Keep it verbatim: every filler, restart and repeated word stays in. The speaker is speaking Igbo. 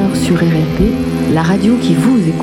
sur R R P, la radio qui vous écoute.